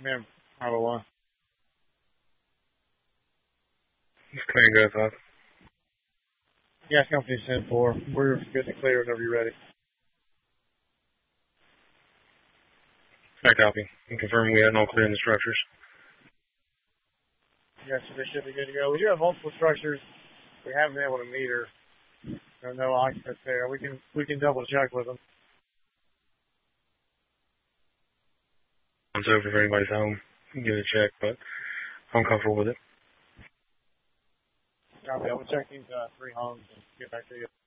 Ma'am, Iowa 1. It's clear, guys. Gas company sent for. We're good to clear whenever you're ready. I copy. And confirm we have no clear in the structures. Yes, so they should be good to go. We do have multiple structures. We haven't been able to meter. No occupants there. We can double check with them. It's over if anybody's home. Give it a check, but I'm comfortable with it. Copy. I will check these 3 homes and get back to you.